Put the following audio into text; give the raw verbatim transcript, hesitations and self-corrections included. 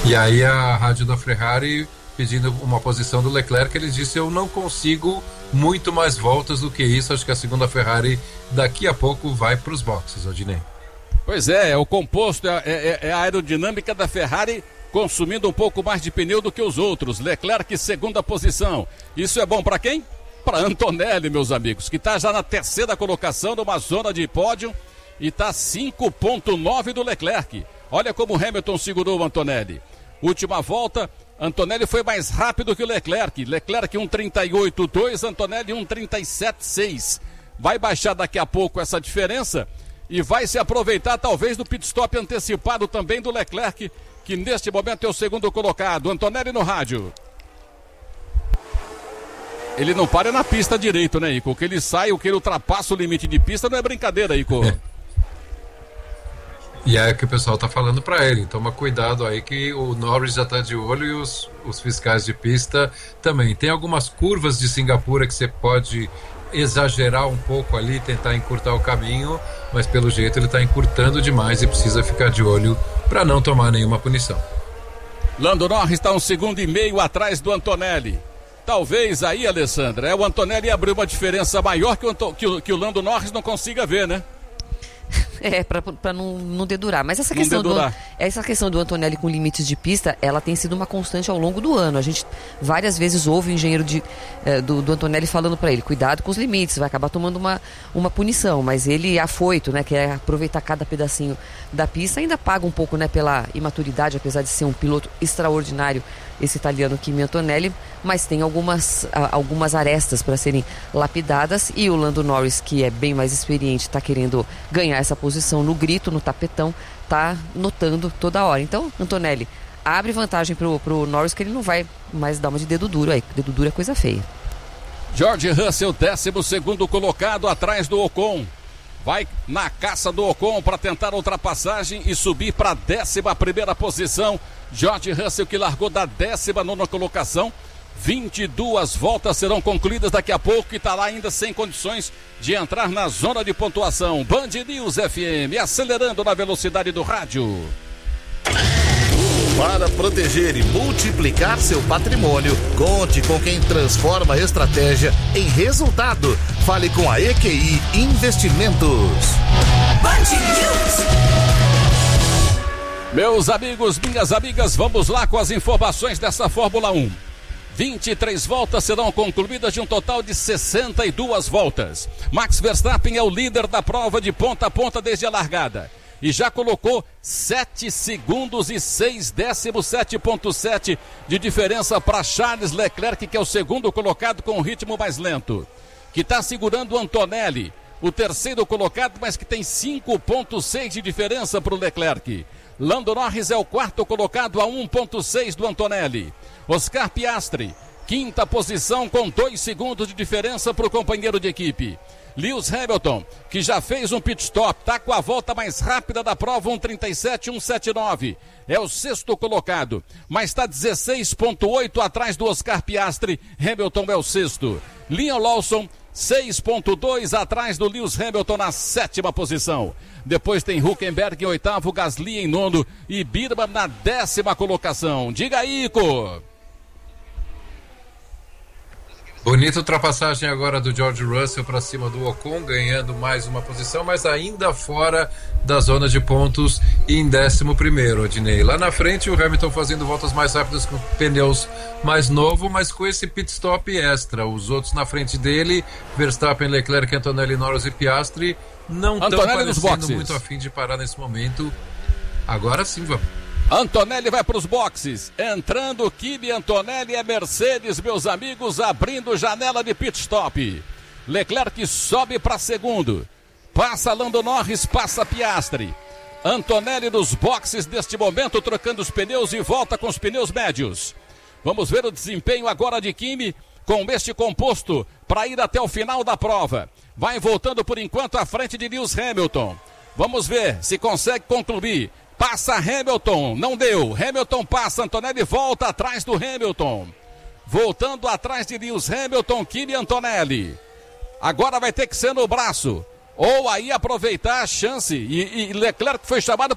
E aí a rádio da Ferrari pedindo uma posição do Leclerc, ele disse: eu não consigo muito mais voltas do que isso, acho que a segunda Ferrari daqui a pouco vai para os boxes, Odinei. Pois é, é o composto, é, é, é a aerodinâmica da Ferrari consumindo um pouco mais de pneu do que os outros. Leclerc, segunda posição. Isso é bom para quem? Para Antonelli, meus amigos, que está já na terceira colocação numa zona de pódio e está cinco ponto nove do Leclerc. Olha como o Hamilton segurou o Antonelli. Última volta, Antonelli foi mais rápido que o Leclerc. Leclerc um trinta e oito dois, Antonelli um trinta e sete seis. Vai baixar daqui a pouco essa diferença e vai se aproveitar talvez do pit stop antecipado também do Leclerc, que neste momento é o segundo colocado. Antonelli no rádio. Ele não para na pista direito, né, Ico? O que ele sai, o que ele ultrapassa o limite de pista não é brincadeira, Ico. É. E é que o pessoal tá falando para ele, toma cuidado aí que o Norris já tá de olho e os, os fiscais de pista também. Tem algumas curvas de Singapura que você pode exagerar um pouco ali, tentar encurtar o caminho, mas pelo jeito ele tá encurtando demais e precisa ficar de olho para não tomar nenhuma punição. Lando Norris está um segundo e meio atrás do Antonelli. Talvez aí, Alessandra, é, o Antonelli abriu uma diferença maior que o, que o, que o Lando Norris não consiga ver, né? É, pra, pra não, não dedurar. Mas essa questão, do, essa questão do Antonelli com limites de pista, ela tem sido uma constante ao longo do ano. A gente várias vezes ouve o engenheiro de, eh, do, do Antonelli falando para ele: cuidado com os limites, vai acabar tomando uma, uma punição. Mas ele, afoito, né, quer aproveitar cada pedacinho da pista, ainda paga um pouco, né, pela imaturidade, apesar de ser um piloto extraordinário, esse italiano Kimi Antonelli, mas tem algumas, algumas arestas para serem lapidadas, e o Lando Norris, que é bem mais experiente, está querendo ganhar essa posição no grito, no tapetão, está notando toda hora. Então, Antonelli, abre vantagem pro, pro Norris, que ele não vai mais dar uma de dedo duro aí, dedo duro é coisa feia. George Russell, décimo segundo colocado atrás do Ocon. Vai na caça do Ocon para tentar a ultrapassagem e subir para a décima primeira posição. George Russell, que largou da décima nona colocação. vinte e duas voltas serão concluídas daqui a pouco e está lá ainda sem condições de entrar na zona de pontuação. Band News F M, acelerando na velocidade do rádio. Para proteger e multiplicar seu patrimônio, conte com quem transforma a estratégia em resultado. Fale com a E Q I Investimentos. Band News. Meus amigos, minhas amigas, vamos lá com as informações dessa Fórmula um. vinte e três voltas serão concluídas de um total de sessenta e duas voltas. Max Verstappen é o líder da prova de ponta a ponta desde a largada. E já colocou sete segundos e seis décimos, sete ponto sete de diferença para Charles Leclerc, que é o segundo colocado com o ritmo mais lento. Que está segurando o Antonelli, o terceiro colocado, mas que tem cinco ponto seis de diferença para o Leclerc. Lando Norris é o quarto colocado a um ponto seis do Antonelli. Oscar Piastri, quinta posição com dois segundos de diferença para o companheiro de equipe. Lewis Hamilton, que já fez um pit stop, está com a volta mais rápida da prova, um trinta e sete, um setenta e nove. É o sexto colocado, mas está dezesseis ponto oito atrás do Oscar Piastri. Hamilton é o sexto. Liam Lawson, seis ponto dois atrás do Lewis Hamilton na sétima posição. Depois tem Hülkenberg em oitavo, Gasly em nono e Birman na décima colocação. Diga aí, Ico. Bonita ultrapassagem agora do George Russell para cima do Ocon, ganhando mais uma posição, mas ainda fora da zona de pontos e em décimo primeiro, Odinei. Lá na frente o Hamilton fazendo voltas mais rápidas com pneus mais novo, mas com esse pit stop extra. Os outros na frente dele, Verstappen, Leclerc, Antonelli, Norris e Piastri, não estão parecendo muito a fim de parar nesse momento. Agora sim, vamos. Antonelli vai para os boxes, entrando Kimi Antonelli, é Mercedes, meus amigos, abrindo janela de pit stop. Leclerc sobe para segundo, passa Lando Norris, passa Piastri. Antonelli nos boxes neste momento, trocando os pneus e volta com os pneus médios. Vamos ver o desempenho agora de Kimi com este composto para ir até o final da prova. Vai voltando por enquanto à frente de Lewis Hamilton. Vamos ver se consegue concluir. Passa Hamilton, não deu. Hamilton passa, Antonelli volta atrás do Hamilton. Voltando atrás de Lewis Hamilton, Kimi Antonelli. Agora vai ter que ser no braço. Ou aí aproveitar a chance. E, e Leclerc foi chamado